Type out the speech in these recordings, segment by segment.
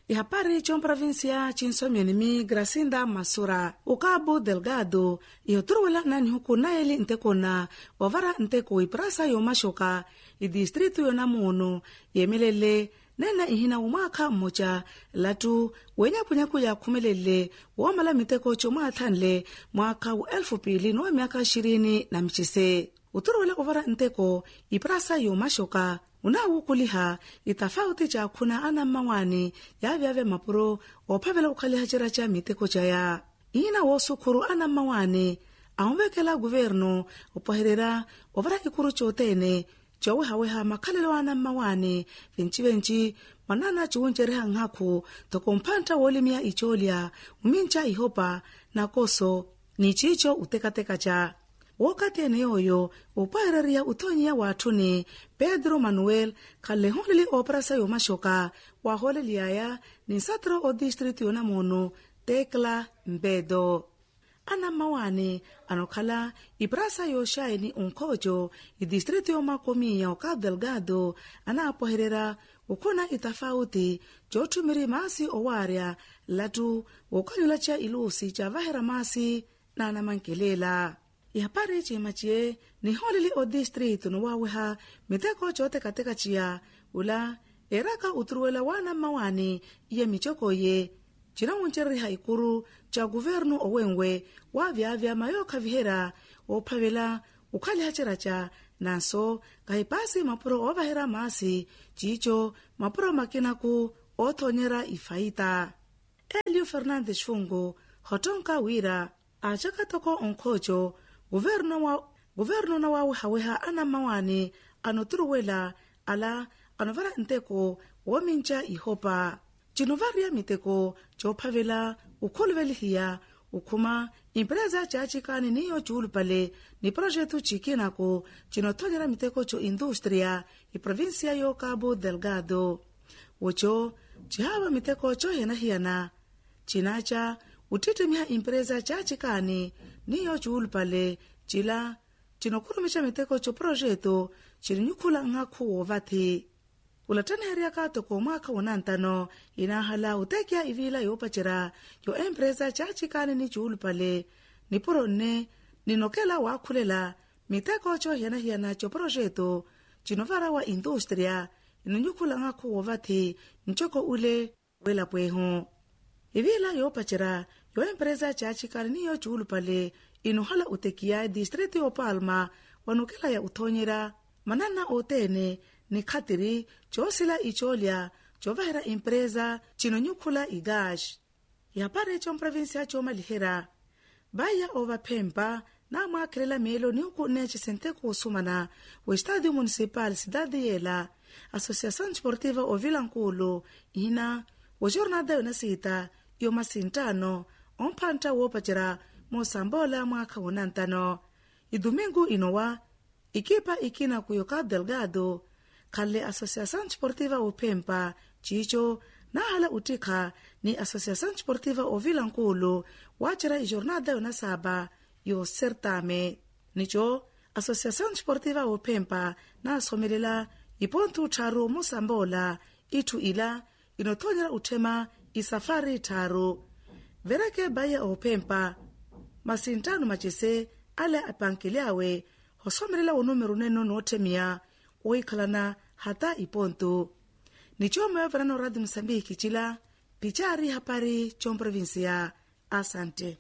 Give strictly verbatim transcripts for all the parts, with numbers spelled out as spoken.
ihapari chon provincia chinsomyenimi Gracinda Masura o Cabo Delgado ihoturuwela nani huku naeli ntekona ovara nteko iprasa yomashoka idistritu yonamuno yemelele nena ihina umaka mmoja latu wenya punyaku ya kumelele wamala miteko chomathanle mwaka wa elfu pili na miaka ishirini na michise uturuwela ovara nteko iprasa yomashoka unawu kuliha itafauti cha kuna ana mawani ya vyave mapuro opavela ukaliha chira cha miteko chaya ina wosukuru ana mawani aumvekela guverno opaherera ovara ikuru chotene chowehaweha makhalelo ana mawani vinchi venchi manana chiwunjereha nghaku tokompanta wolimia icholia umincha ihopa na koso ni chicho utekateka cha wakati eneyoyo upahereria utonya watuni Pedro Manuel kalehoneli operasa yomashoka waholeliaya ni satro o district yonamono Tekla Mbedo ana mawani anokhala iprasa yoshaini unkojo idistrict yomakomi ya Cabo Delgado ana apoherera ukuna itafauti chotumiri masi owaria latu ukanyula cha ilusi cha vahera masi na anamankelela ihapari chimachie ni holili o district nuwaweha miteko chote kateka chia ula eraka uturuwela wana mawani iye michoko ye china uncheri haikuru cha guvernu owenwe wa vyavya mayoka vihera opavela ukali hacheracha nanso kahipasi mapuro ovahera masi chicho mapuro makinaku otonyera ifaita Elio Fernandes Fungo hotonka wira achaka toko onkojo Guverno wa guverno na wawe haweha ana mawani anoturuwela ala anovara nteko womincha ihopa chinovaria miteko chopavela ukolvelihia ukuma impreza chachikani niyo chulpale ni projetu chikinako chinotonyera miteko cho industria i provincia yo Cabo Delgado wocho chihaba miteko cho hena hiana chinacha utitemia impreza chachikani niyo chulpale chila chinokurumisha miteko cho projeto chilinyukula ngaku wovati ulatani heriaka toko mwaka wanantano inahala utekia ivila yopachira yo empresa chachikani ni chulpale nipuro ne ninokela wakulela miteko cho hiana hiana cho projeto chinovara wa industria ininyukula ngaku wovati nchoko ule wela pweho ivila yopachira yo empresa chachikani niyo chulpale inohala utekia district yo Palma wanukela ya utonyera manana otene ni khatiri chosila icholia chovahera empresa chinonyukula igash yapare cho provincia cho malihera baya ova pempa na makrela melo ni uku nechi senteko usumana o Estadio Municipal Cidade Yela Associação Desportiva o Vilanculo ina o jornada yonasita yo masintano ompanta wopachira mosambola mwaka wanantano idomingo inowa ikipa ikina kuyo Cabo Delgado kale Associação Desportiva o Pempa chicho na hala utika ni Associação Desportiva o Vilanculo wachira jornada yonasaba yo certame nicho Associação Desportiva o Pempa na somelela ipontu tharu mosambola itu ila inotonyera utema isafari tharu verake baya o Pempa masintano machese ale apankiliawe hosomelela unumeru neno notemia oikalana hata ipontu nichome verano Radio Msambiki chila pichari hapari chom provincia asante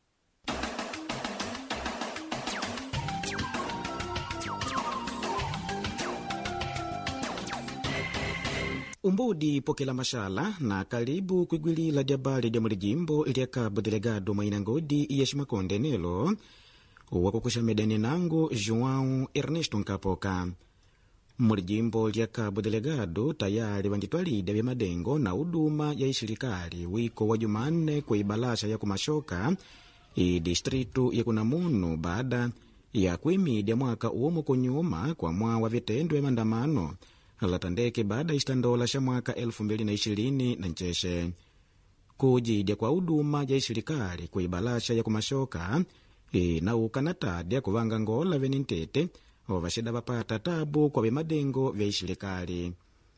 Umbudi pokela mashala na karibu kwigwilila diabali dia mulijimbo ilia Cabo Delgado mwaina ngodi iya shimakonde nelo wakukusha medani nangu João Ernesto Nkapoka. Mulijimbo ilia Cabo Delgado tayari wanditwalide vya madengo na uduma ya ishirikali wiko wa Jumanne kwa ibalasha ya kumashoka i distritu ya Kunamunu baada ya kuimidia mwaka uomo kunyuma kwa mwa wa vitendo ya mandamano latandeke baada istandola sha mwaka elfu mbili na ishirini na ncheshe. Kujidya kwa uduma ya ishirikali kwa ibalasha ya kumashoka ina ukanatadia kuvanga ngola venintete ovashida vapata tabu kwa vimadengo vya ishirikali.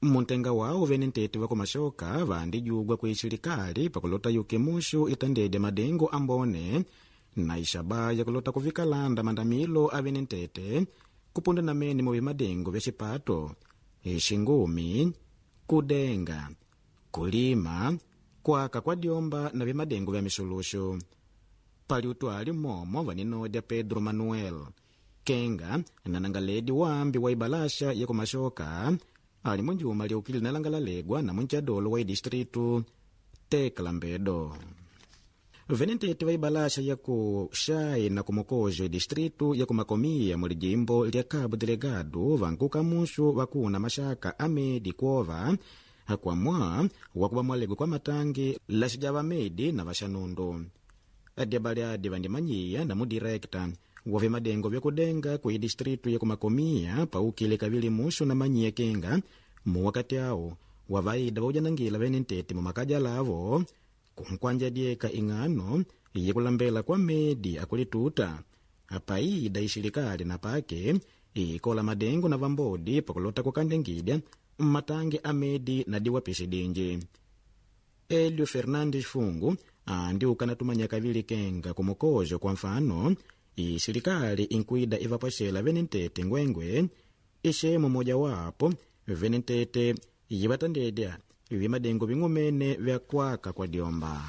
muntenga wawo vene ntete vakumashoka vandijugwa kuixirikali pakulota yuke mushu itandede madengo ambone na ixabaya kulota kuvikalanda mandamilo avene ntete kupunda na mene muvi madengo vya xipato ixingumi kudenga kulima kwaka kwa dyomba na vimadengo vya mixuluxo pali utwali momo vaninodya Pedro Manuel kenga na nangaledi wambi wa ibalasha ya kumashoka ali munjuma liukili nalangalalekwa na munchadolo wa idistritu Tekla Mbedo venentete va ibalasha ya ku Xai na kumokojo idistritu ya kumakomia muli jimbo lya Cabo Delgado vankuka mushu vakuna mashaka amedi kuova hakwamwa wakuva mwalego kwa matangi la xijava medi na vaxanundu adyabali adi vandimanyiya na mudirekta wave madengo vya kudenga ku idistritu ya kumakomia paukile kavili mushu na manyiya kenga muwakati awo wavaida vaujanangila venentete mumakaja lavo kunkwanja dyeka ing'ano yikulambela kwa medi akulituta apaida ixirikali na pake ikola madengo na vambodi pakulota kukandengidya mmatangi amedi na diwa presidente Elio Fernandes Fungo andi ukanatumanya kavili kenga kumukojo kwa mfano ixirikali inkuida ivapashela venentete ngwengwe ixemo moja wapo venentete yivatandedya vimadengo ving'umene vya kwaka kwa dyomba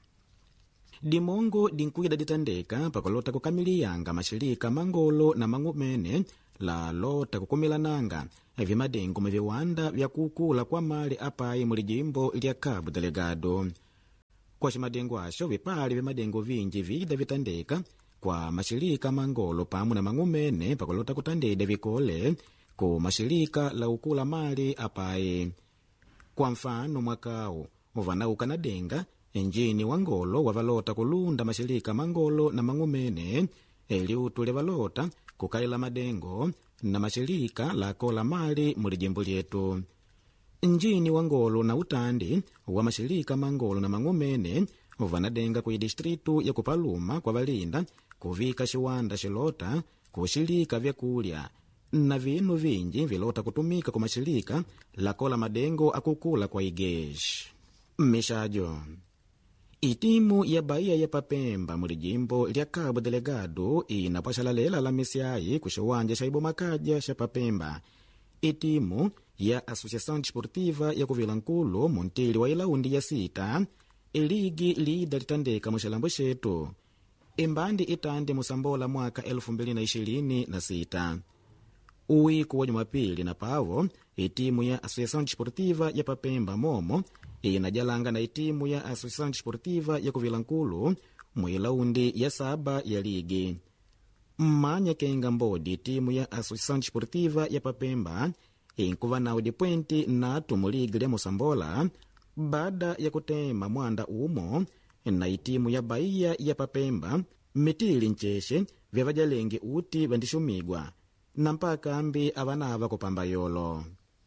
dimongo dinkuida ditandeka pakulota kukamiliyanga mashirika mangolo na mang'umene la lota kukumilananga vimadengo mviwanda vya kukula kwa mali apai muli jimbo lya Cabo Delgado kwa ximadengo axo vipali vimadengo vinji vida vitandeka kwa mashirika mangolo pamu na mang'umene pakulota kutandeda vikole ku mashirika la ukula mali apai kwa mfano mwakao uvanauka na denga enjini wa ngolo wavalota kulunda mashirika mangolo na mang'umene eliutule valota kukaila madengo na mashirika la kola mali muli jimbo lyetu njini wa ngolo na utandi wa mashirika mangolo na mang'umene uvanadenga ku idistritu ya kupaluma kwa valinda kuvika xiwanda xilota kuxilika vyakulya na vinu vinji vilota kutumika ku mashirika la kola madengo akukula kwa igeji mmixajo itimu ya Bahia ya Papemba muli jimbo lya Cabo Delgado inapwaxalalela la misiayi ku xiwanja xa ibomakaja xa Papemba itimu ya Associação Desportiva ya Kuvilankulu muntili wa ilaundi ya sita iligi lida litandeka muxilambo xetu imbandi itande musambola mwaka elfu mbili na ishirini na sita uwiku wa Jumapili na pavo itimu ya Associação Desportiva ya Papemba momo inajalanga na itimu ya Associação Desportiva ya Kuvilankulu muilaundi ya saba ya ligi mmanya kenga mbodi itimu ya Associação Desportiva ya Papemba inkuva nao dipwenti natu muligi lya musambola baada ya kutema mwanda umo na itimu ya Bahia ya Papemba mitili ncheshe vya vajalenge uti vandixumigwa na mpaka ambi avanava kupamba yolo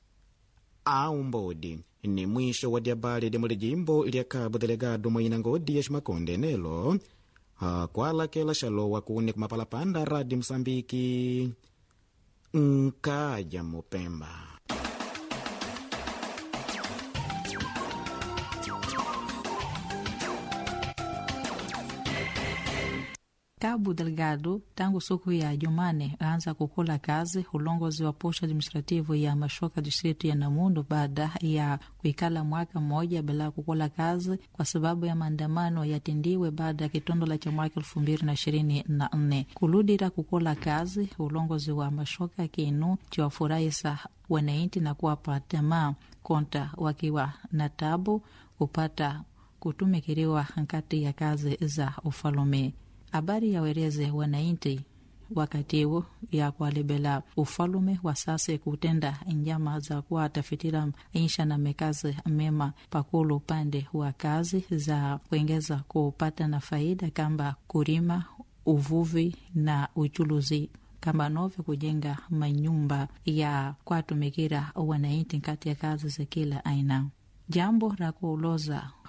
au mbodi ni mwisho wa diabali de muli jimbo lya Cabo Delgado mwaina ngodi ya Ximakonde nelo kwalakela xalowa kune kumapalapanda radi Msambiki nkaja Mupemba. Cabo Delgado tangu siku ya Jumane aanza kukula kazi ulongozi wa posho administrativu ya Mashoka distritu ya Namundo baada ya kuikala mwaka mmoja bila kukula kazi kwa sababu ya maandamano yatindiwe baada ya kitondola cha mwaka elfu mbili na ishirini na nne kuludira kukula kazi ulongozi wa Mashoka kinu chiwafurahisa wananchi na kuwapa tamaa konta wakiwa na tabu kupata kutumikiriwa nkati ya kazi za ufalume. Habari ya wereze wananchi wakati huo ya kualibela ufalume wa sasa kutenda njama za kuwatafitira insha na mekazi mema pakulu upande wa kazi za kuongeza kupata na faida kamba kurima, uvuvi na uchuluzi kama nove kujenga manyumba ya kuwatumikira wananchi kati ya kazi za kila aina. Jambo la kuuloza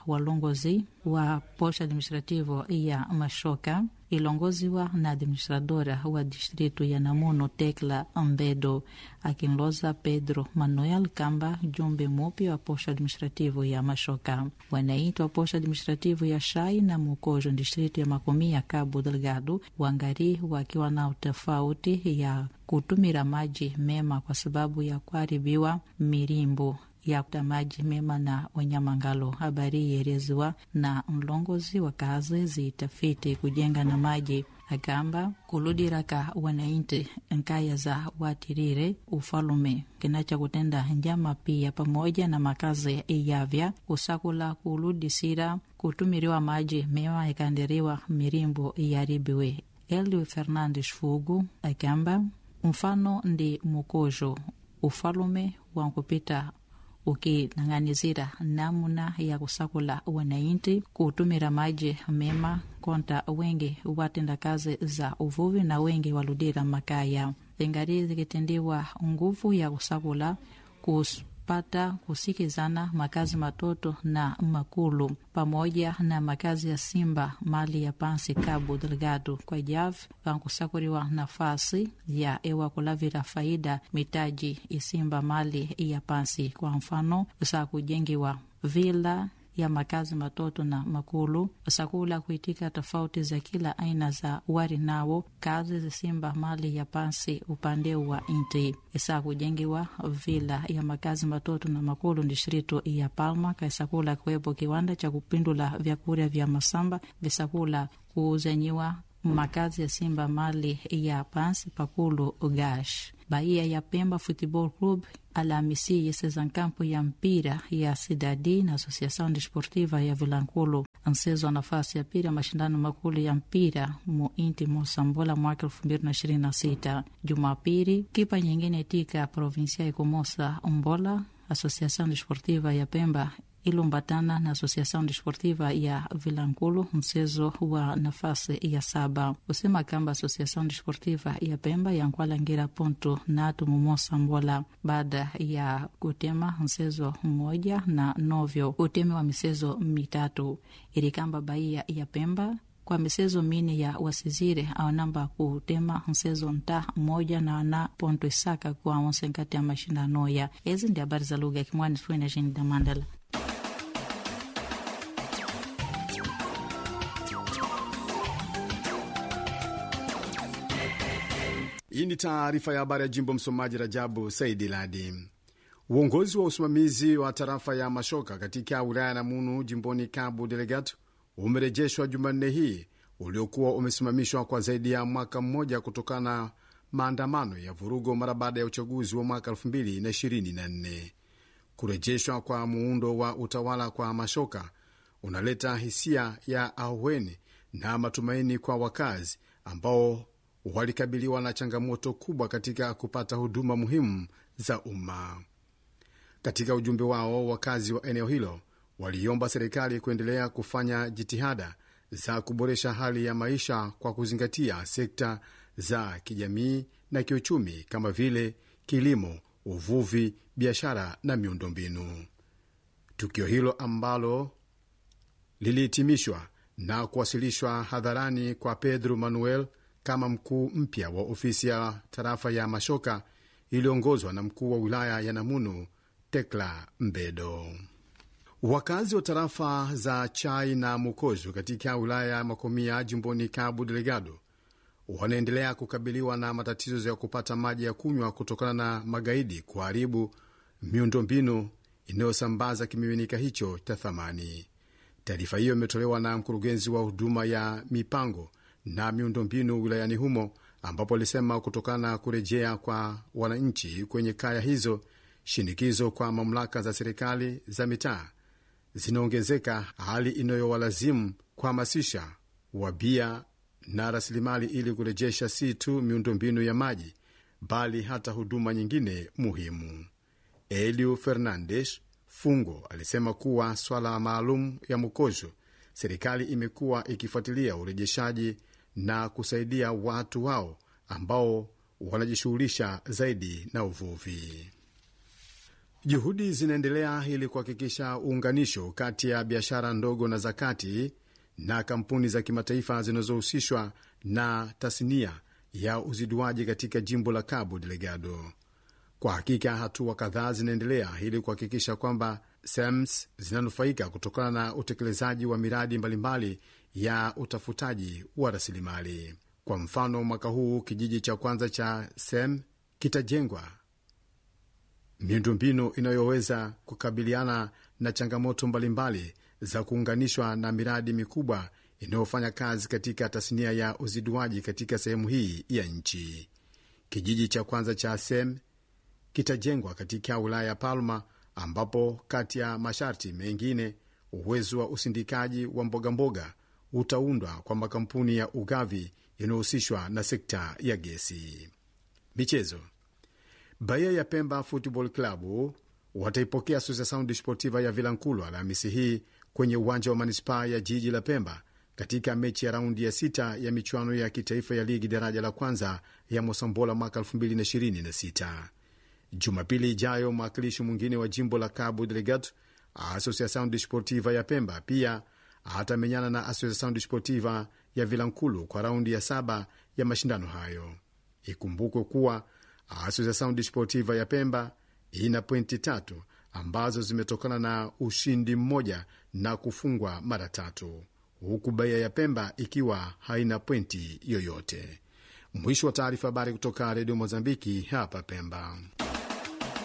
walongozi wa posha administrativo ya Mashoka ilongoziwa na administradora wa distrito ya Namuno Tekla Ambedo, akinloza Pedro Manuel Kamba, jumbe mupi wa posha administrativo ya Mashoka. Wanaitwa posha administrativo ya Shai na Mukojo distrito ya Makomia Cabo Delgado wangari wakiwa na utofauti ya kutumira maji mema kwa sababu ya kuharibiwa mirimbo ya kuta maji mema na wanyamangalo. Habari yereziwa na mlongozi wa kazi zitafiti kujenga na maji, akamba kuludiraka wanainti nkaya za watirire ufalume kinacha kutenda njama pia pamoja na makazi yavya usakula kuludisira kutumiriwa maji mema ikandiriwa mirimbo yaribiwe. Elio Fernandes Fugu akamba mfano ndi Mukojo ufalume wankupita ukinang'anizira namuna ya kusakula wanainti kutumira maji mema konta wengi watenda kazi za uvuvi na wengi waludira makaya. Ingari zikitendiwa nguvu ya kusakula kupata kusikizana makazi matoto na makulu pamoja na makazi ya simba mali ya pansi Cabo Delgado kwa jav vankusakuriwa nafasi ya ewa kulavira faida mitaji isimba mali ya pansi. Kwa mfano sa kujengiwa vila ya makazi matoto na makulu, sakula kuitika tofauti za kila aina za wari nao kazi zisimba mali ya pansi upande wa inti. Isa kujengiwa vila ya makazi matoto na makulu distrito ya Palma, kaisakula kuwepo kiwanda cha kupindula vyakula vya masamba visakula kuuzenyiwa makazi ya simba mali ya pansi pakulu Gash. Bahia ya Pemba Football Club Alhamisi yeseza kampo ya mpira ya Cidade na Associação Desportiva ya Vilanculo ansezo nafasi ya pira mashindano makulu ya mpira mu inti Mosambola mwaka elfu mbili na ishirini na sita. Jumapili kipa nyingine tika provincia ikomosa Mbola Associação Desportiva ya Pemba ilumbatana na Associação Desportiva ya Vilanculo mchezo wa nafasi ya saba. Usema kamba Associação Desportiva ya Pemba yankwala ngira ponto natu mumosa Mbola baada ya kutema mchezo mmoja na novyo uteme wa michezo mitatu. Ilikamba Bahia ya Pemba kwa michezo mine ya wasizire au namba kutema mchezo nta moja na na ponto isaka kwa onsenkati ya mashindano ya. Ezi ndi habari za lugha ya Kimwani tuwene jini da Mandela. Hii ni taarifa ya habari ya jimbo. Msomaji Rajabu Saidi Ladi. Uongozi wa usimamizi wa tarafa ya Mashoka katika wilaya ya Namunu jimboni Cabo Delgado umerejeshwa Jumanne hii uliokuwa umesimamishwa kwa zaidi ya mwaka mmoja kutokana na maandamano ya vurugo mara baada ya uchaguzi wa mwaka elfu mbili na ishirini na nne. Kurejeshwa kwa muundo wa utawala kwa Mashoka unaleta hisia ya ahueni na matumaini kwa wakazi ambao walikabiliwa na changamoto kubwa katika kupata huduma muhimu za umma. Katika ujumbe wao, wakazi wa eneo hilo waliomba serikali kuendelea kufanya jitihada za kuboresha hali ya maisha kwa kuzingatia sekta za kijamii na kiuchumi kama vile kilimo, uvuvi, biashara na miundombinu. Tukio hilo ambalo lilihitimishwa na kuwasilishwa hadharani kwa Pedro Manuel kama mkuu mpya wa ofisi ya tarafa ya Mashoka iliongozwa na mkuu wa wilaya ya Namunu Tekla Mbedo. Wakazi wa tarafa za Chai na Mukojo katika wilaya ya Makomia jimboni Cabo Delgado wanaendelea kukabiliwa na matatizo ya kupata maji ya kunywa kutokana na magaidi kuharibu miundombinu inayosambaza kimiminika hicho cha thamani. Taarifa hiyo imetolewa na mkurugenzi wa huduma ya mipango na miundombinu wilayani humo, ambapo alisema kutokana na kurejea kwa wananchi kwenye kaya hizo, shinikizo kwa mamlaka za serikali za mitaa zinaongezeka, hali inayowalazimu kuhamasisha wabia na rasilimali ili kurejesha si tu miundombinu ya maji bali hata huduma nyingine muhimu. Elio Fernandes Fungo alisema kuwa swala maalum ya Mukojo, serikali imekuwa ikifuatilia urejeshaji na kusaidia watu wao ambao wanajishughulisha zaidi na uvuvi. Juhudi zinaendelea ili kuhakikisha uunganisho kati ya biashara ndogo na za kati na kampuni za kimataifa zinazohusishwa na tasnia ya uziduaji katika jimbo la Cabo Delgado. Kwa hakika hatua kadhaa zinaendelea ili kuhakikisha kwamba S E M S zinanufaika kutokana na utekelezaji wa miradi mbalimbali ya utafutaji wa rasilimali. Kwa mfano, mwaka huu kijiji cha kwanza cha S E M kitajengwa miundombinu inayoweza kukabiliana na changamoto mbalimbali za kuunganishwa na miradi mikubwa inayofanya kazi katika tasnia ya uziduaji katika sehemu hii ya nchi. Kijiji cha kwanza cha S E M kitajengwa katika wilaya ya Palma, ambapo kati ya masharti mengine uwezo wa usindikaji wa mbogamboga utaundwa kwa makampuni ya ugavi yanayohusishwa na sekta ya gesi. Michezo. Bahia ya Pemba Football Club wataipokea Associação Desportiva ya Vilankulo Alhamisi hii kwenye uwanja wa manispaa ya jiji la Pemba katika mechi ya raundi ya sita ya michuano ya kitaifa ya ligi daraja la kwanza ya Mosambola mwaka elfu mbili ishirini na sita. Jumapili ijayo mwakilishi mwingine wa jimbo la Cabo Delgado, Associação Desportiva ya Pemba, pia atamenyana na Associação Desportiva ya Vilankulo kwa raundi ya saba ya mashindano hayo. Ikumbukwe kuwa Associação Desportiva ya Pemba ina pointi tatu ambazo zimetokana na ushindi mmoja na kufungwa mara tatu, huku Bahia ya Pemba ikiwa haina pointi yoyote. Mwisho wa taarifa habari kutoka Redio Mozambiki hapa Pemba.